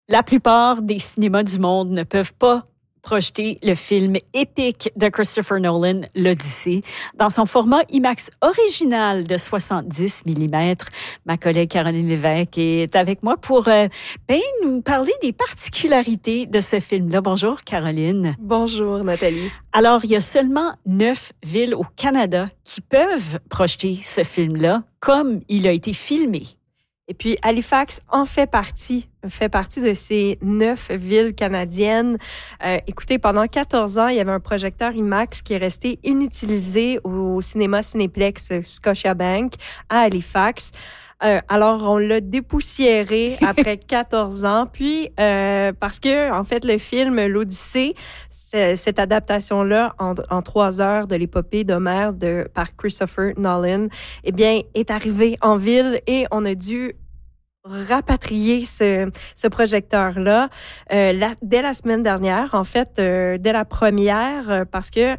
La plupart des cinémas du monde ne peuvent pas projeter le film épique de Christopher Nolan, l'Odyssée, dans son format IMAX original de 70 mm. Ma collègue Caroline Lévesque est avec moi pour nous parler des particularités de ce film-là. Bonjour, Caroline. Bonjour, Nathalie. Alors, il y a seulement 9 villes au Canada qui peuvent projeter ce film-là comme il a été filmé. Et puis, Halifax en fait partie de ces 9 villes canadiennes. Écoutez, pendant 14 ans, il y avait un projecteur IMAX qui est resté inutilisé au cinéma Cinéplex Scotiabank à Halifax. Alors, on l'a dépoussiéré après 14 ans. Puis, parce que, en fait, le film L'Odyssée, cette adaptation-là en 3 heures de l'épopée d'Homère par Christopher Nolan, eh bien, est arrivé en ville et on a dû rapatrier ce projecteur-là dès la semaine dernière, en fait, dès la première, parce que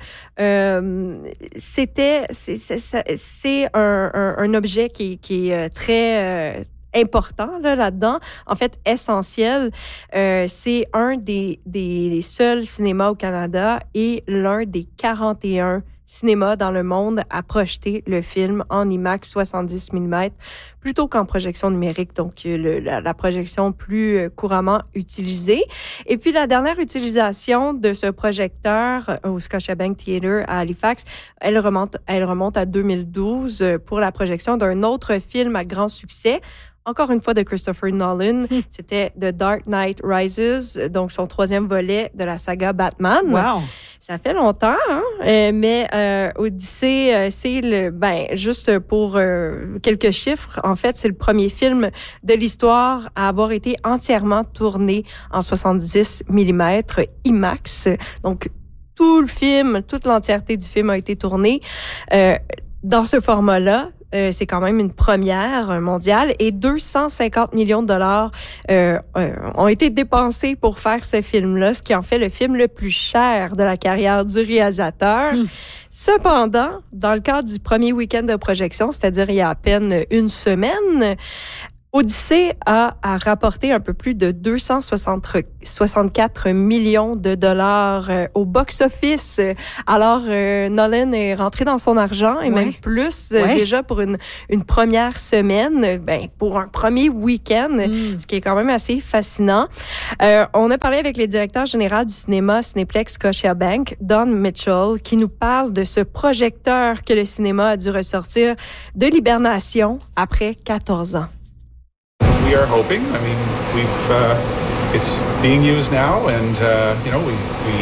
c'est un objet qui est très important là-dedans, en fait essentiel. C'est un des seuls cinémas au Canada et l'un des 41 cinéma dans le monde à projeter le film en IMAX 70 mm plutôt qu'en projection numérique, donc la projection plus couramment utilisée. Et puis la dernière utilisation de ce projecteur au Scotiabank Theatre à Halifax, elle remonte à 2012 pour la projection d'un autre film à grand succès. Encore une fois de Christopher Nolan, c'était The Dark Knight Rises, donc son 3e volet de la saga Batman. Wow. Ça fait longtemps, hein? Mais Odyssée, c'est juste pour quelques chiffres, en fait, c'est le premier film de l'histoire à avoir été entièrement tourné en 70 mm IMAX. Donc toute l'entièreté du film a été tournée dans ce format-là. C'est quand même une première mondiale et 250 millions de dollars ont été dépensés pour faire ce film-là, ce qui en fait le film le plus cher de la carrière du réalisateur. Cependant, dans le cadre du premier week-end de projection, c'est-à-dire il y a à peine une semaine, Odyssée a rapporté un peu plus de 264 millions de dollars au box-office. Alors, Nolan est rentré dans son argent et même plus déjà pour une première semaine, pour un premier week-end, ce qui est quand même assez fascinant. On a parlé avec le directeur général du cinéma Cinéplex Scotiabank, Don Mitchell, qui nous parle de ce projecteur que le cinéma a dû ressortir de l'hibernation après 14 ans. We are hoping. I mean, it's being used now, and we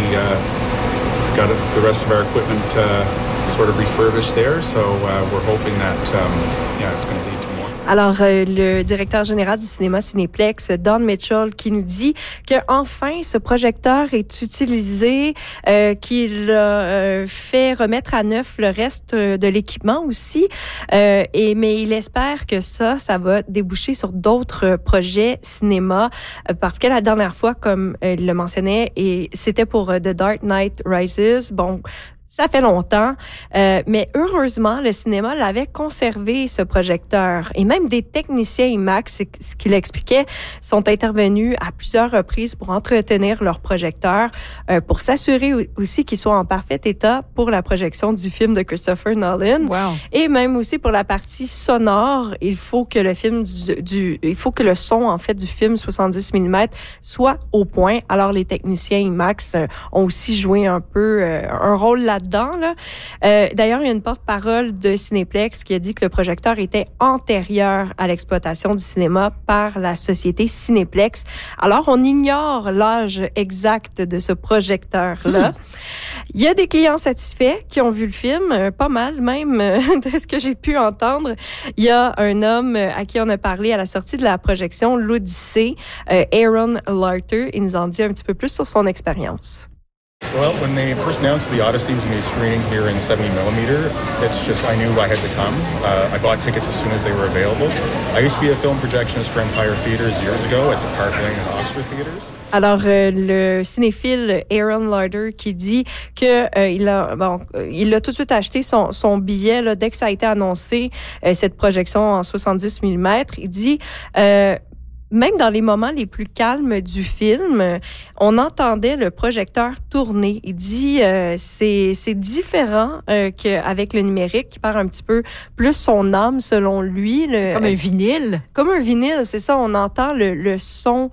got the rest of our equipment sort of refurbished there. So we're hoping that it's going to lead to more. Alors, le directeur général du cinéma Cinéplex, Don Mitchell, qui nous dit que enfin ce projecteur est utilisé, qu'il a fait remettre à neuf le reste de l'équipement aussi, mais il espère que ça va déboucher sur d'autres projets cinéma, parce que la dernière fois, comme il le mentionnait, et c'était pour The Dark Knight Rises. Bon. Ça fait longtemps, mais heureusement, le cinéma l'avait conservé, ce projecteur. Et même des techniciens IMAX, ce qu'il expliquait, sont intervenus à plusieurs reprises pour entretenir leur projecteur, pour s'assurer aussi qu'il soit en parfait état pour la projection du film de Christopher Nolan. Wow. Et même aussi pour la partie sonore, il faut que le film il faut que le son, en fait, du film 70 mm soit au point. Alors, les techniciens IMAX ont aussi joué un peu un rôle là-dedans. D'ailleurs, il y a une porte-parole de Cinéplex qui a dit que le projecteur était antérieur à l'exploitation du cinéma par la société Cinéplex. Alors, on ignore l'âge exact de ce projecteur-là. Il y a des clients satisfaits qui ont vu le film, pas mal même de ce que j'ai pu entendre. Il y a un homme à qui on a parlé à la sortie de la projection L'Odyssée, Aaron Larter. Il nous en dit un petit peu plus sur son expérience. Well, when they first announced the Odyssey was going to be a screening here in 70mm, it's just, I knew I had to come. I bought tickets as soon as they were available. I used to be a film projectionist for Empire Theatres years ago at the Park Lane and Oxford Theatres. Alors, le cinéphile Aaron Larder qui dit que il a tout de suite acheté son billet là, dès que ça a été annoncé, cette projection en 70 mm. Il dit même dans les moments les plus calmes du film, on entendait le projecteur tourner. Il dit c'est différent qu'avec le numérique qui perd un petit peu plus son âme selon lui. C'est comme un vinyle. Comme un vinyle, c'est ça. On entend le son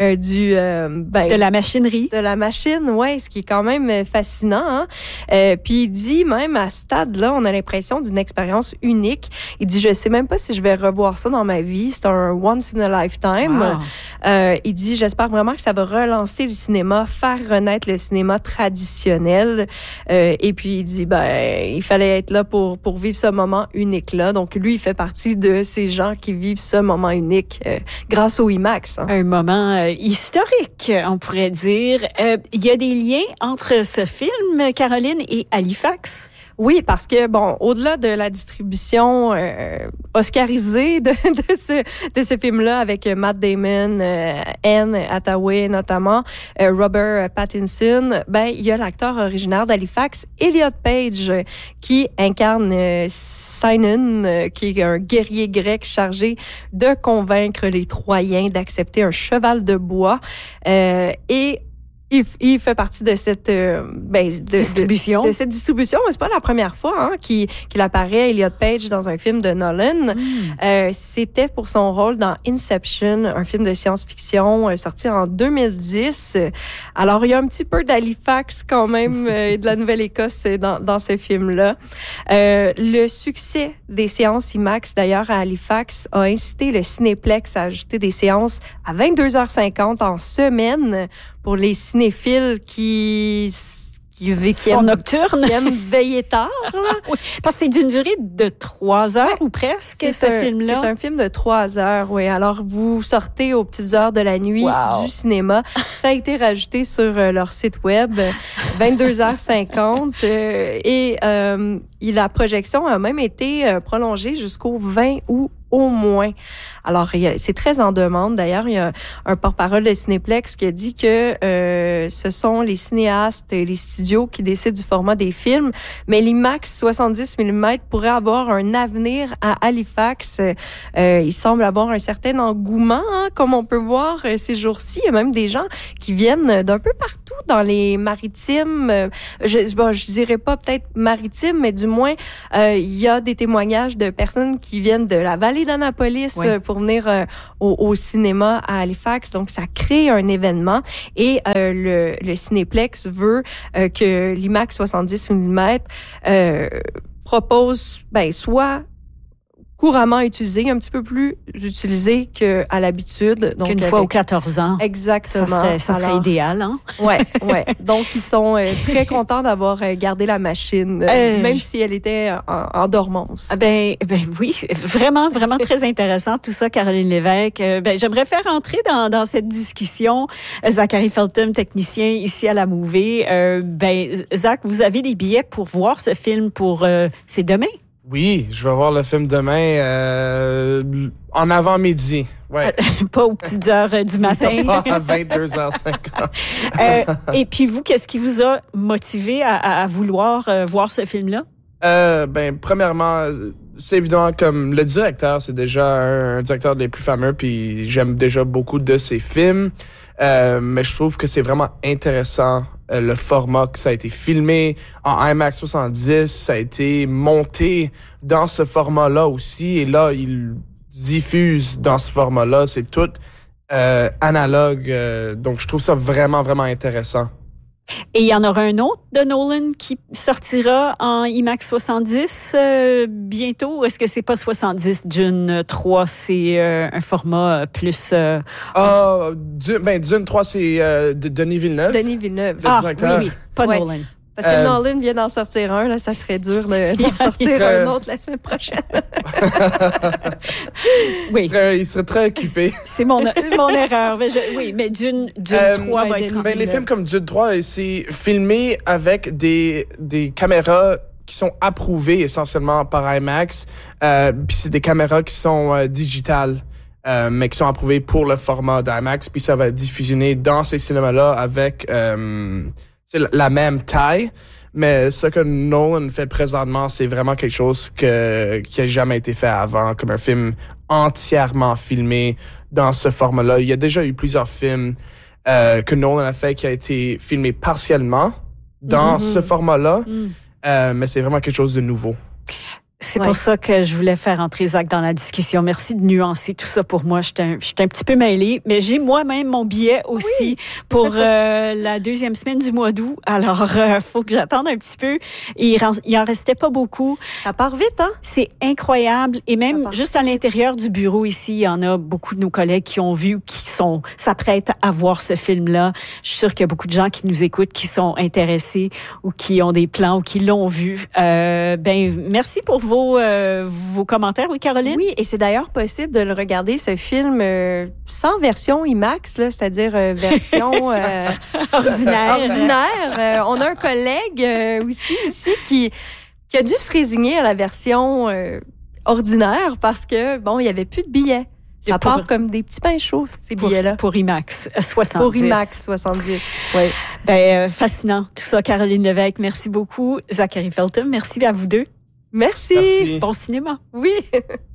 de la machinerie. De la machine, ouais, ce qui est quand même fascinant. Hein? Puis il dit même à ce stade-là, on a l'impression d'une expérience unique. Il dit, je sais même pas si je vais revoir ça dans ma vie. C'est un once in a lifetime. Wow. Il dit, j'espère vraiment que ça va relancer le cinéma, faire renaître le cinéma traditionnel. Et puis il dit, il fallait être là pour vivre ce moment unique-là. Donc lui, il fait partie de ces gens qui vivent ce moment unique grâce au IMAX. Hein. Un moment historique, on pourrait dire. Il y a des liens entre ce film, Caroline, et Halifax? Oui, parce que, au-delà de la distribution oscarisée de ce film-là avec Matt Damon, Anne Hathaway notamment, Robert Pattinson, il y a l'acteur originaire d'Halifax, Elliot Page, qui incarne Sinon, qui est un guerrier grec chargé de convaincre les Troyens d'accepter un cheval de bois. Et il fait partie de cette distribution. De cette distribution, mais c'est pas la première fois qu'il apparaît, Elliot Page, dans un film de Nolan. C'était pour son rôle dans Inception, un film de science-fiction sorti en 2010. Alors il y a un petit peu d'Halifax quand même et de la Nouvelle-Écosse dans ce film-là. Le succès des séances IMAX d'ailleurs à Halifax a incité le Cinéplex à ajouter des séances à 22h50 en semaine pour les cinéphiles qui sont nocturnes, qui aiment veiller tard. Oui, parce que c'est d'une durée de 3 heures ou presque, ce film-là. C'est un film de 3 heures, oui. Alors, vous sortez aux petites heures de la nuit du cinéma. Ça a été rajouté sur leur site web, 22h50. Et la projection a même été prolongée jusqu'au 20 août au moins. Alors, c'est très en demande. D'ailleurs, il y a un porte-parole de Cinéplex qui a dit que ce sont les cinéastes et les studios qui décident du format des films, mais l'IMAX 70 mm pourrait avoir un avenir à Halifax. Il semble avoir un certain engouement, comme on peut voir ces jours-ci. Il y a même des gens qui viennent d'un peu partout dans les maritimes. Je dirais pas peut-être maritimes, mais du moins, il y a des témoignages de personnes qui viennent de la vallée d'Annapolis pour venir au cinéma à Halifax. Donc, ça crée un événement et le Cinéplex veut que l'IMAX 70 mm propose soit couramment utilisé, un petit peu plus utilisé qu'à l'habitude. Donc, qu'une fois aux 14 ans. Exactement. Ça serait idéal, hein? Ouais. Donc, ils sont très contents d'avoir gardé la machine, même si elle était en dormance. Oui, vraiment, vraiment très intéressant tout ça, Caroline Lévesque. J'aimerais faire entrer dans cette discussion Zachary Feltham, technicien ici à la Mouvée. Zach, vous avez des billets pour voir ce film c'est demain? Oui, je vais voir le film demain en avant-midi. Ouais. Pas aux petites heures du matin. Pas à 22h50. Et puis vous, qu'est-ce qui vous a motivé à vouloir voir ce film-là? Premièrement, c'est évident, comme le directeur, c'est déjà un directeur des plus fameux, puis j'aime déjà beaucoup de ses films. Mais je trouve que c'est vraiment intéressant le format que ça a été filmé en IMAX 70, ça a été monté dans ce format-là aussi, et là, il diffuse dans ce format-là, c'est tout analogue, donc je trouve ça vraiment, vraiment intéressant. Et il y en aura un autre de Nolan qui sortira en IMAX 70 bientôt. Est-ce que c'est pas 70 Dune 3, c'est un format plus... Dune 3, c'est de Denis Villeneuve. Denis Villeneuve. Oui, pas Nolan. Parce que Nolan vient d'en sortir un, là, ça serait dur d'en sortir un autre la semaine prochaine. Oui. Il serait très occupé. C'est mon erreur. Mais Dune 3 va être... les films comme Dune 3, c'est filmé avec des caméras qui sont approuvées essentiellement par IMAX. Puis c'est des caméras qui sont digitales. Mais qui sont approuvées pour le format d'IMAX. Puis ça va être diffusionné dans ces cinémas-là avec... c'est la même taille, Mais ce que Nolan fait présentement, c'est vraiment quelque chose qui a jamais été fait avant, comme un film entièrement filmé dans ce format-là. Il y a déjà eu plusieurs films que Nolan a fait qui a été filmé partiellement dans ce format-là, mais c'est vraiment quelque chose de nouveau. C'est pour ça que je voulais faire entrer Zach dans la discussion. Merci de nuancer tout ça pour moi. J'étais un petit peu mêlée, mais j'ai moi-même mon billet aussi pour la deuxième semaine du mois d'août. Alors, faut que j'attende un petit peu. Et il en restait pas beaucoup. Ça part vite, hein? C'est incroyable. Et même juste à l'intérieur du bureau ici, il y en a beaucoup de nos collègues qui ont vu, qui s'apprêtent à voir ce film-là. Je suis sûre qu'il y a beaucoup de gens qui nous écoutent, qui sont intéressés ou qui ont des plans ou qui l'ont vu. Merci pour vos commentaires, oui, Caroline? Oui, et c'est d'ailleurs possible de le regarder, ce film, sans version IMAX, là, c'est-à-dire version ordinaire. On a un collègue aussi ici qui a dû se résigner à la version ordinaire parce que, bon, il n'y avait plus de billets. Ça part comme des petits pains chauds, ces billets-là. Pour IMAX 70. Pour IMAX 70, oui. Fascinant. Tout ça, Caroline Lévesque, merci beaucoup. Zachary Feltham, merci à vous deux. Merci. Bon cinéma. Oui.